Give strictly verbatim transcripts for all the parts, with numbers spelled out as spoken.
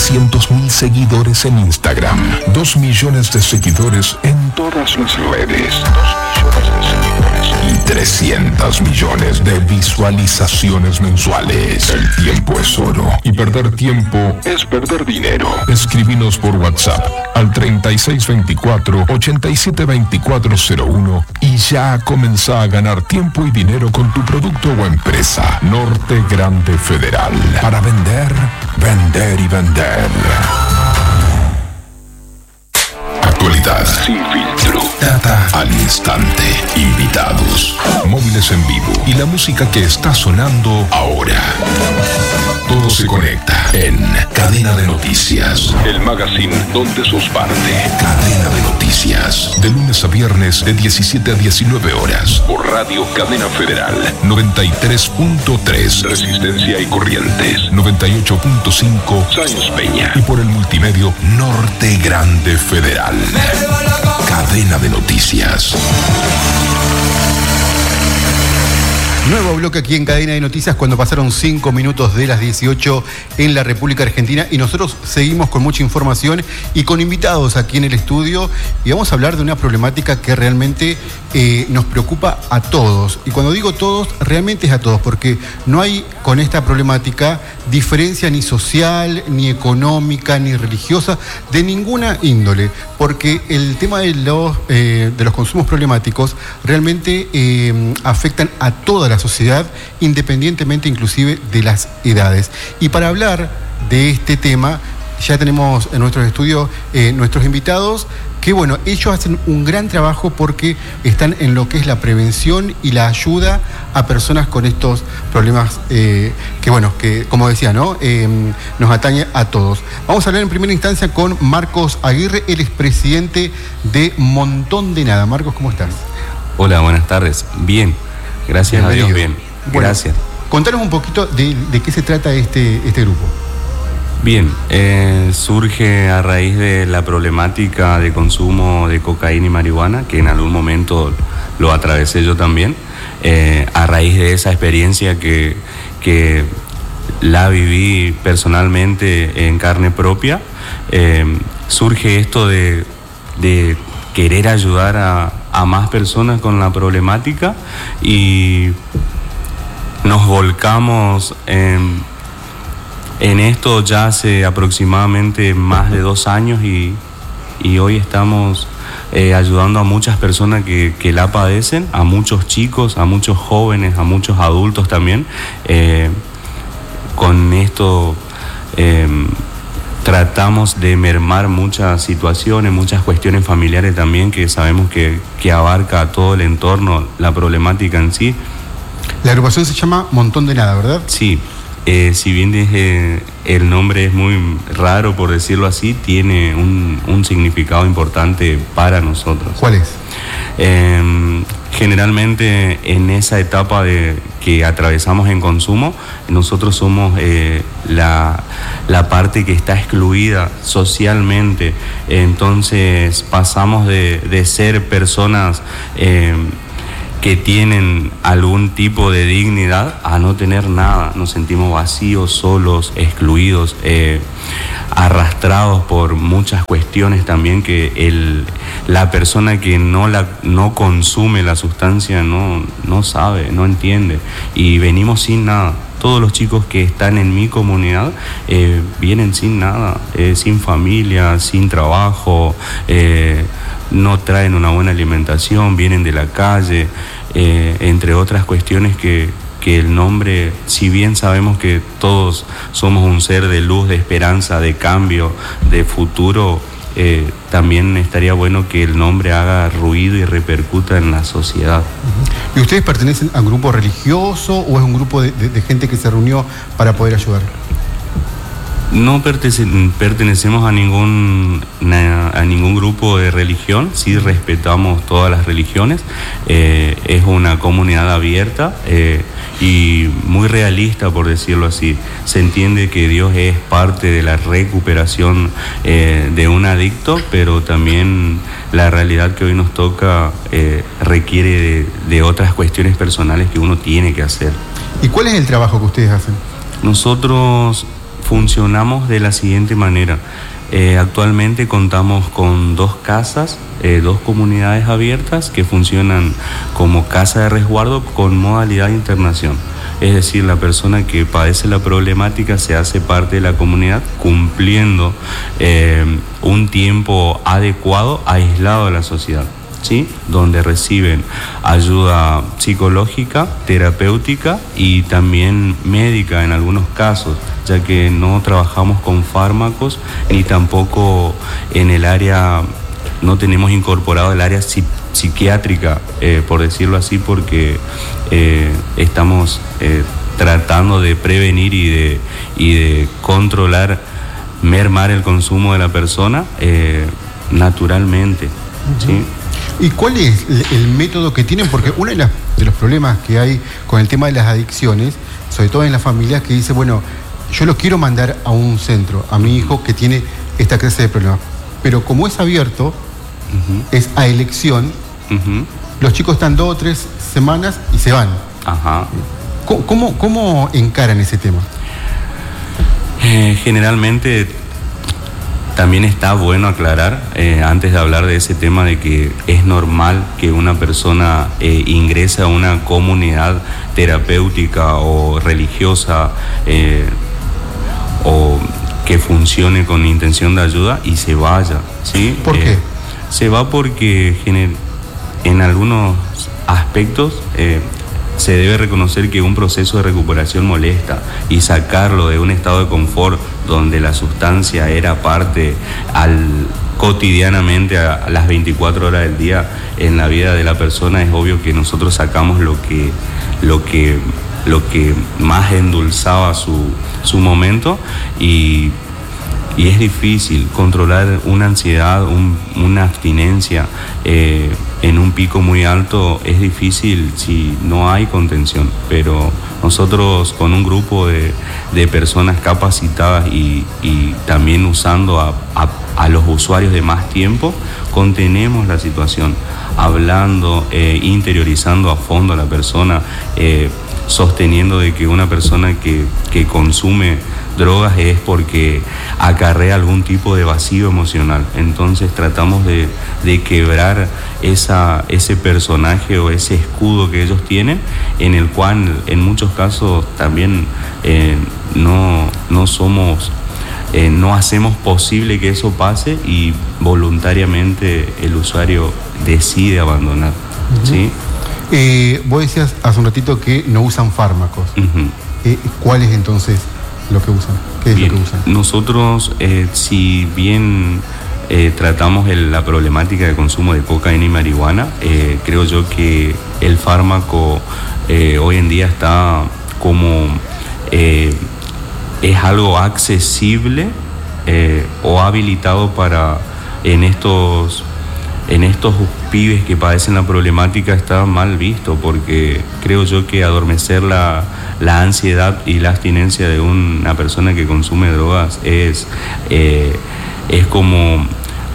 trescientos mil seguidores en Instagram, dos millones de seguidores en todas las redes, dos millones de seguidores y trescientos millones de visualizaciones mensuales. El tiempo es oro y perder tiempo es perder dinero. Escribinos por WhatsApp al treinta y seis veinticuatro, ochenta y siete veinticuatro cero uno y ya comenzá a ganar tiempo y dinero con tu producto o empresa. Norte Grande Federal. Para vender, vender y vender. Actualidad sin filtro. Data al instante. Invitados. Móviles en vivo. Y la música que está sonando ahora. Todo se conecta en Cadena de Noticias. El magazine donde sos parte. Cadena de Noticias. De lunes a viernes de diecisiete a diecinueve horas. Por Radio Cadena Federal. noventa y tres punto tres. Resistencia y Corrientes. noventa y ocho punto cinco. Sáenz Peña. Y por el multimedio Norte Grande Federal. Cadena de Noticias. Nuevo bloque aquí en Cadena de Noticias cuando pasaron cinco minutos de las dieciocho en la República Argentina y nosotros seguimos con mucha información y con invitados aquí en el estudio y vamos a hablar de una problemática que realmente eh, nos preocupa a todos. Y cuando digo todos, realmente es a todos, porque no hay con esta problemática diferencia ni social, ni económica, ni religiosa, de ninguna índole, porque el tema de los, eh, de los consumos problemáticos realmente eh, afectan a toda la sociedad, independientemente inclusive de las edades. Y para hablar de este tema, ya tenemos en nuestros estudios eh, nuestros invitados, que bueno, ellos hacen un gran trabajo porque están en lo que es la prevención y la ayuda a personas con estos problemas eh, que bueno, que como decía, ¿no? Eh, nos atañe a todos. Vamos a hablar en primera instancia con Marcos Aguirre, él es presidente de Montón de Nada. Marcos, ¿cómo estás? Hola, buenas tardes. Bien, gracias Bienvenido. a Dios, bien. Bueno, gracias. Contanos un poquito de, de qué se trata este, este grupo. Bien, eh, surge a raíz de la problemática de consumo de cocaína y marihuana, que en algún momento lo atravesé yo también, eh, a raíz de esa experiencia que, que la viví personalmente en carne propia, eh, surge esto de, de querer ayudar a, a más personas con la problemática y nos volcamos en... En esto ya hace aproximadamente más de dos años y, y hoy estamos eh, ayudando a muchas personas que, que la padecen, a muchos chicos, a muchos jóvenes, a muchos adultos también. Eh, con esto eh, tratamos de mermar muchas situaciones, muchas cuestiones familiares también que sabemos que, que abarca a todo el entorno, la problemática en sí. La agrupación se llama Montón de Nada, ¿verdad? Sí. Eh, si bien dije, el nombre es muy raro, por decirlo así, tiene un, un significado importante para nosotros. ¿Cuál es? Eh, generalmente en esa etapa de, que atravesamos en consumo, nosotros somos eh, la, la parte que está excluida socialmente, entonces pasamos de, de ser personas... Eh, que tienen algún tipo de dignidad a no tener nada. Nos sentimos vacíos, solos, excluidos, eh, arrastrados por muchas cuestiones también que el, la persona que no, la, no consume la sustancia no, no sabe, no entiende. Y venimos sin nada. Todos los chicos que están en mi comunidad eh, vienen sin nada, eh, sin familia, sin trabajo, eh, no traen una buena alimentación, vienen de la calle, eh, entre otras cuestiones que, que el nombre, si bien sabemos que todos somos un ser de luz, de esperanza, de cambio, de futuro, eh, también estaría bueno que el nombre haga ruido y repercuta en la sociedad. Uh-huh. ¿Y ustedes pertenecen a un grupo religioso o es un grupo de, de, de gente que se reunió para poder ayudar? No pertenecemos a ningún, a ningún grupo de religión, sí respetamos todas las religiones, eh, es una comunidad abierta eh, y muy realista, por decirlo así. Se entiende que Dios es parte de la recuperación eh, de un adicto, pero también la realidad que hoy nos toca eh, requiere de, de otras cuestiones personales que uno tiene que hacer. ¿Y cuál es el trabajo que ustedes hacen? Nosotros funcionamos de la siguiente manera. Eh, actualmente contamos con dos casas, eh, dos comunidades abiertas que funcionan como casa de resguardo con modalidad de internación. Es decir, la persona que padece la problemática se hace parte de la comunidad cumpliendo eh, un tiempo adecuado, aislado de la sociedad, ¿sí? Donde reciben ayuda psicológica, terapéutica y también médica en algunos casos, ya que no trabajamos con fármacos ni tampoco en el área, no tenemos incorporado el área psi- psiquiátrica, eh, por decirlo así, porque eh, estamos eh, tratando de prevenir y de, y de controlar, mermar el consumo de la persona eh, naturalmente, uh-huh. ¿sí? ¿Y cuál es el, el método que tienen? Porque uno de, las, de los problemas que hay con el tema de las adicciones, sobre todo en las familias, que dice, bueno, yo lo quiero mandar a un centro, a mi hijo que tiene esta clase de problemas. Pero como es abierto, uh-huh. es a elección, uh-huh. los chicos están dos o tres semanas y se van. Ajá. ¿Cómo, cómo, cómo encaran ese tema? Eh, generalmente también está bueno aclarar, eh, antes de hablar de ese tema, de que es normal que una persona eh, ingrese a una comunidad terapéutica o religiosa eh, o que funcione con intención de ayuda y se vaya, ¿sí? ¿Por qué? Eh, se va porque gener- en algunos aspectos eh, se debe reconocer que un proceso de recuperación molesta y sacarlo de un estado de confort donde la sustancia era parte al, cotidianamente a, a las veinticuatro horas del día en la vida de la persona. Es obvio que nosotros sacamos lo que, lo que, lo que más endulzaba su, su momento y, y es difícil controlar una ansiedad, un, una abstinencia eh, en un pico muy alto. Es difícil si no hay contención, pero nosotros con un grupo de, de personas capacitadas y, y también usando a, a, a los usuarios de más tiempo, contenemos la situación, hablando, eh, interiorizando a fondo a la persona, eh, sosteniendo de que una persona que, que consume drogas es porque acarrea algún tipo de vacío emocional. Entonces tratamos de, de quebrar esa, ese personaje o ese escudo que ellos tienen, en el cual en muchos casos también eh, no, no somos, eh, no hacemos posible que eso pase y voluntariamente el usuario decide abandonar. Uh-huh. ¿Sí? Eh, vos decías hace un ratito que no usan fármacos. Uh-huh. Eh, ¿Cuál es entonces lo que usan? ¿Qué es bien, lo que usan? Nosotros, eh, si bien eh, tratamos el, la problemática de consumo de cocaína y marihuana, eh, creo yo que el fármaco eh, hoy en día está como eh, es algo accesible eh, o habilitado para en estos en estos pibes que padecen la problemática. Está mal visto, porque creo yo que adormecer la, la ansiedad y la abstinencia de una persona que consume drogas es, eh, es como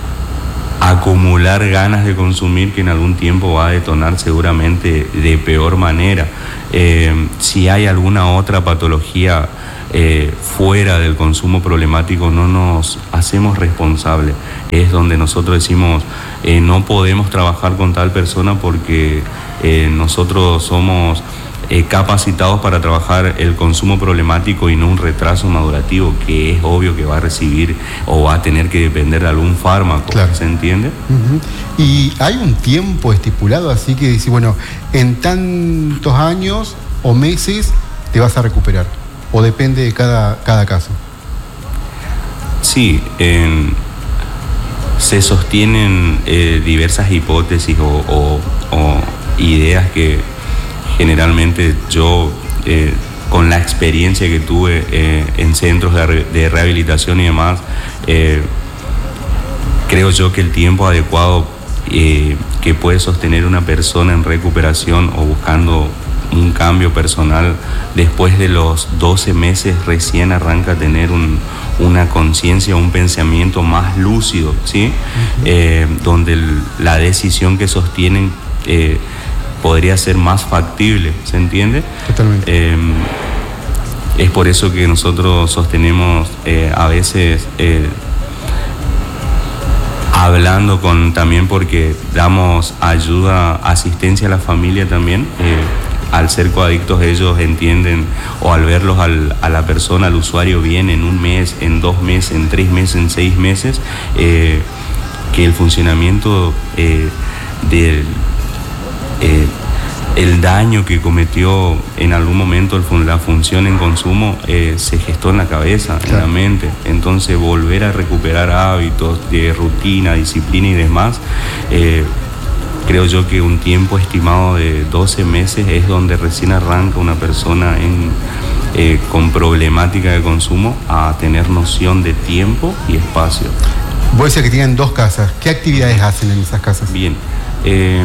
acumular ganas de consumir que en algún tiempo va a detonar seguramente de peor manera. Eh, si hay alguna otra patología Eh, fuera del consumo problemático, no nos hacemos responsables. Es donde nosotros decimos eh, no podemos trabajar con tal persona porque eh, nosotros somos eh, capacitados para trabajar el consumo problemático y no un retraso madurativo, que es obvio que va a recibir o va a tener que depender de algún fármaco. Claro. ¿Se entiende? Uh-huh. Y hay un tiempo estipulado, así que dice, bueno, en tantos años o meses te vas a recuperar. ¿O depende de cada, cada caso? Sí, eh, se sostienen eh, diversas hipótesis o, o, o ideas que generalmente yo, eh, con la experiencia que tuve eh, en centros de, re, de rehabilitación y demás, eh, creo yo que el tiempo adecuado eh, que puede sostener una persona en recuperación o buscando un cambio personal, después de los doce meses recién arranca a tener un, una conciencia, un pensamiento más lúcido, ¿sí? Uh-huh. Eh, donde el, la decisión que sostienen eh, podría ser más factible, ¿se entiende? Totalmente. Eh, es por eso que nosotros sostenemos eh, a veces... Eh, hablando con también porque damos ayuda, asistencia a la familia también, eh, al ser coadictos ellos entienden, o al verlos al, a la persona, al usuario bien en un mes, en dos meses, en tres meses, en seis meses, eh, que el funcionamiento eh, del eh, el daño que cometió en algún momento el, la función en consumo eh, se gestó en la cabeza, claro, en la mente. Entonces volver a recuperar hábitos de rutina, disciplina y demás, eh, creo yo que un tiempo estimado de doce meses es donde recién arranca una persona en, eh, con problemática de consumo a tener noción de tiempo y espacio. Vos decís que tienen dos casas. ¿Qué actividades hacen en esas casas? Bien. Eh,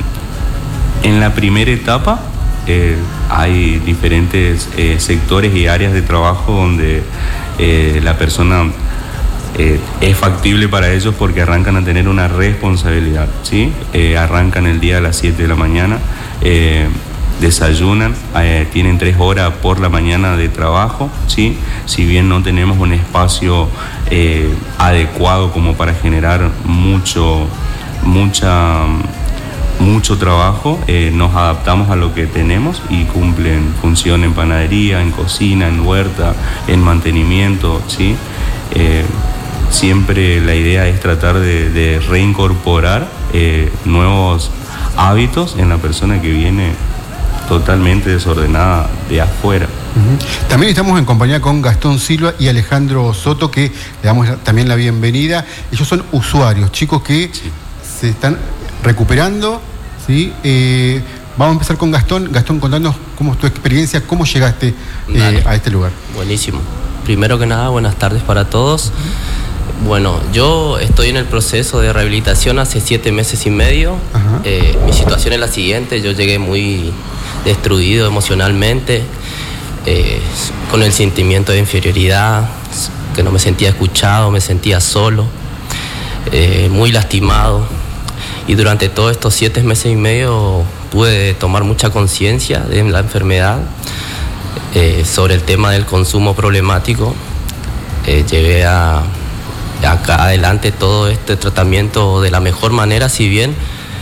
En la primera etapa eh, hay diferentes eh, sectores y áreas de trabajo donde eh, la persona eh, es factible para ellos porque arrancan a tener una responsabilidad, ¿sí? Eh, arrancan el día a las siete de la mañana, eh, desayunan, eh, tienen tres horas por la mañana de trabajo, ¿sí? Si bien no tenemos un espacio eh, adecuado como para generar mucho, mucha... mucho trabajo, eh, nos adaptamos a lo que tenemos y cumplen función en panadería, en cocina, en huerta, en mantenimiento, ¿sí? Eh, siempre la idea es tratar de, de reincorporar eh, nuevos hábitos en la persona que viene totalmente desordenada de afuera. Uh-huh. También estamos en compañía con Gastón Silva y Alejandro Soto, que le damos también la bienvenida. Ellos son usuarios, chicos que sí. se están recuperando, ¿sí? Eh, vamos a empezar con Gastón. Gastón, contanos cómo es tu experiencia, cómo llegaste eh, a este lugar. Buenísimo. Primero que nada, buenas tardes para todos. Uh-huh. Bueno, yo estoy en el proceso de rehabilitación hace siete meses y medio. Uh-huh. Eh, mi situación es la siguiente, yo llegué muy destruido emocionalmente, eh, con el sentimiento de inferioridad, que no me sentía escuchado, me sentía solo, eh, muy lastimado. Y durante todos estos siete meses y medio pude tomar mucha conciencia de la enfermedad, eh, sobre el tema del consumo problemático. Eh, llevé a, acá adelante todo este tratamiento de la mejor manera, si bien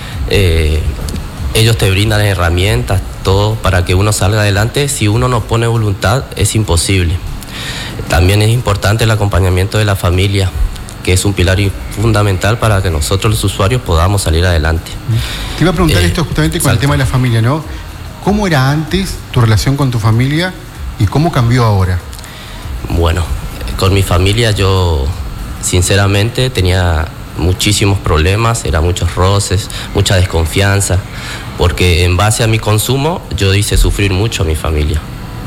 eh, ellos te brindan herramientas, todo para que uno salga adelante. Si uno no pone voluntad, es imposible. También es importante el acompañamiento de la familia, que es un pilar fundamental para que nosotros los usuarios podamos salir adelante. Te iba a preguntar eh, esto justamente con exacto. el tema de la familia, ¿no? ¿Cómo era antes tu relación con tu familia y cómo cambió ahora? Bueno, con mi familia yo sinceramente tenía muchísimos problemas, eran muchos roces, mucha desconfianza, porque en base a mi consumo yo hice sufrir mucho a mi familia.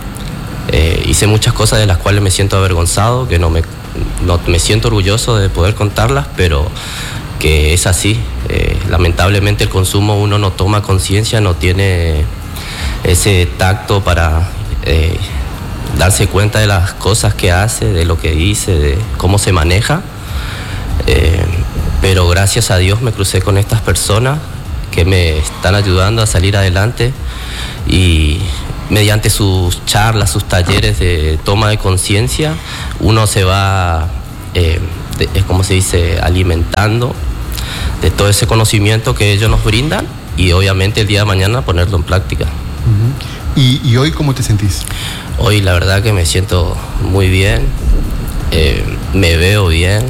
Eh, hice muchas cosas de las cuales me siento avergonzado, que no me No, me siento orgulloso de poder contarlas, pero que es así. Eh, lamentablemente el consumo, uno no toma conciencia, no tiene ese tacto para eh, darse cuenta de las cosas que hace, de lo que dice, de cómo se maneja. Eh, pero gracias a Dios me crucé con estas personas que me están ayudando a salir adelante, y mediante sus charlas, sus talleres de toma de conciencia, uno se va, eh, de, es como se dice, alimentando de todo ese conocimiento que ellos nos brindan, y obviamente el día de mañana ponerlo en práctica. Uh-huh. ¿Y, ¿Y hoy cómo te sentís? Hoy la verdad que me siento muy bien, eh, me veo bien,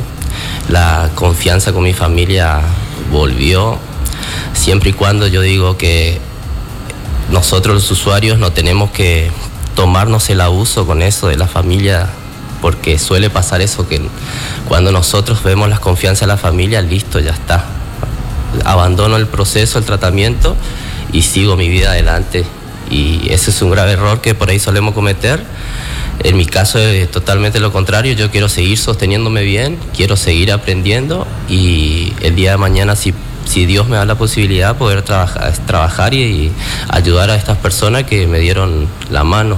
la confianza con mi familia volvió, siempre y cuando yo digo que nosotros los usuarios no tenemos que tomarnos el abuso con eso de la familia, porque suele pasar eso, que cuando nosotros vemos la confianza de la familia, listo, ya está. Abandono el proceso, el tratamiento y sigo mi vida adelante. Y ese es un grave error que por ahí solemos cometer. En mi caso es totalmente lo contrario, yo quiero seguir sosteniéndome bien, quiero seguir aprendiendo, y el día de mañana, si Si Dios me da la posibilidad, poder trabajar, trabajar y, y ayudar a estas personas que me dieron la mano.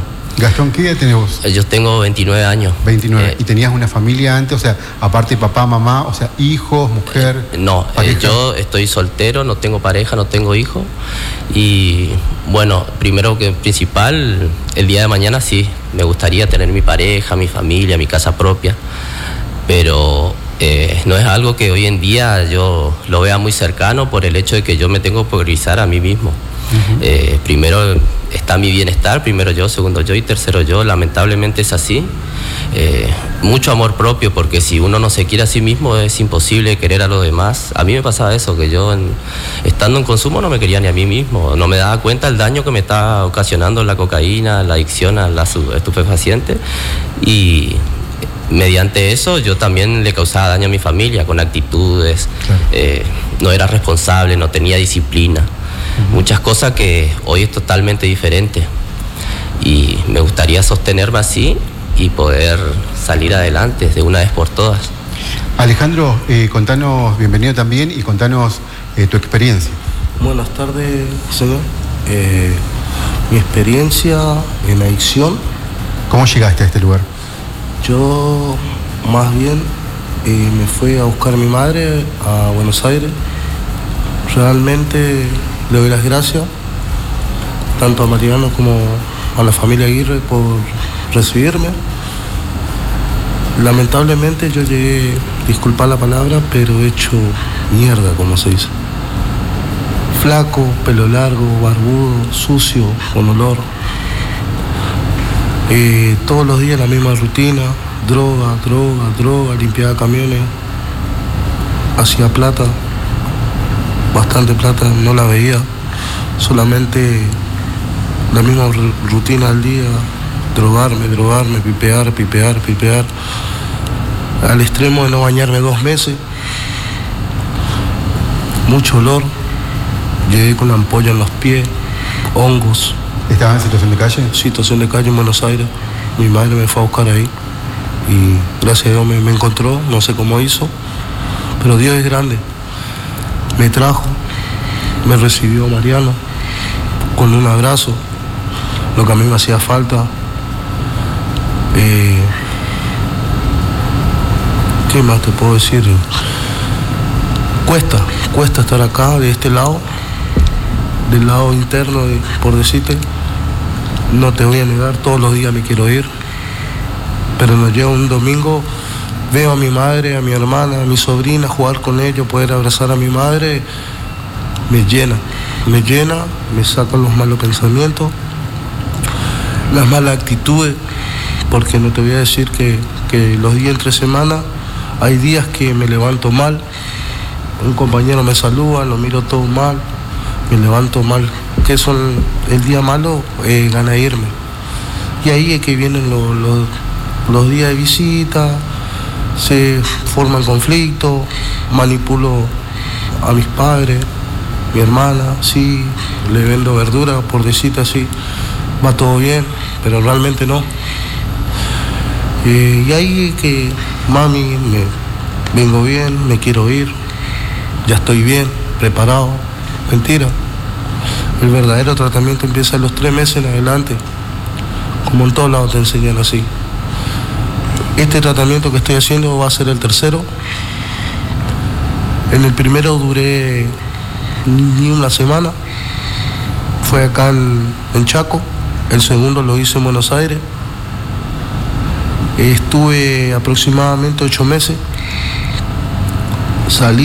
Gastón, ¿qué edad tenés vos? Yo tengo veintinueve años. veintinueve. Eh, ¿Y tenías una familia antes? O sea, aparte de papá, mamá, o sea, hijos, mujer. No, eh, yo estoy soltero, no tengo pareja, no tengo hijos. Y bueno, primero que principal, el día de mañana sí, me gustaría tener mi pareja, mi familia, mi casa propia. Pero eh, no es algo que hoy en día yo lo vea muy cercano por el hecho de que yo me tengo que priorizar a mí mismo. Uh-huh. eh, primero está mi bienestar, primero yo, segundo yo y tercero yo. Lamentablemente es así. Eh, mucho amor propio, porque si uno no se quiere a sí mismo es imposible querer a los demás. A mí me pasaba eso, que yo en, estando en consumo no me quería ni a mí mismo, no me daba cuenta el daño que me está ocasionando la cocaína, la adicción a la estupefaciente, y mediante eso yo también le causaba daño a mi familia con actitudes. Claro. eh, no era responsable, no tenía disciplina. Uh-huh. Muchas cosas que hoy es totalmente diferente, y me gustaría sostenerme así y poder salir adelante de una vez por todas. Alejandro, eh, contanos, bienvenido también, y contanos eh, tu experiencia. Buenas tardes, señor. Eh, mi experiencia en adicción. ¿Cómo llegaste a este lugar? Yo, más bien, eh, me fui a buscar a mi madre a Buenos Aires. Realmente le doy las gracias tanto a Mariano como a la familia Aguirre por recibirme. Lamentablemente yo llegué, disculpa la palabra, pero hecho mierda, como se dice. Flaco, pelo largo, barbudo, sucio, con olor. Eh, todos los días la misma rutina, droga, droga, droga, limpiaba camiones, hacía plata, bastante plata, no la veía, solamente la misma rutina al día, drogarme, drogarme, pipear, pipear, pipear, al extremo de no bañarme dos meses, mucho olor, llegué con la ampolla en los pies, hongos. ¿Estabas en situación de calle? Situación de calle en Buenos Aires. Mi madre me fue a buscar ahí y gracias a Dios me, me encontró, no sé cómo hizo, pero Dios es grande. Me trajo, me recibió Mariano con un abrazo, lo que a mí me hacía falta. Eh, ¿Qué más te puedo decir? Cuesta, cuesta estar acá, de este lado, del lado interno, de, por decirte. No te voy a negar, todos los días me quiero ir, pero nos llega un domingo, veo a mi madre, a mi hermana, a mi sobrina, jugar con ellos, poder abrazar a mi madre, me llena, me llena, me sacan los malos pensamientos, las malas actitudes, porque no te voy a decir que, que los días entre semana hay días que me levanto mal, un compañero me saluda, lo miro todo mal, me levanto mal, que son el día malo, eh, gana irme. Y ahí es que vienen los, los, los días de visita, se forman conflictos, manipulo a mis padres, mi hermana, sí, le vendo verdura, por decirte así, va todo bien, pero realmente no. Eh, y ahí es que, mami, me, vengo bien, me quiero ir, ya estoy bien, preparado. Mentira. El verdadero tratamiento empieza a los tres meses en adelante. Como en todos lados te enseñan así. Este tratamiento que estoy haciendo va a ser el tercero. En el primero duré ni una semana. Fue acá en, en Chaco. El segundo lo hice en Buenos Aires. Estuve aproximadamente ocho meses. Salí.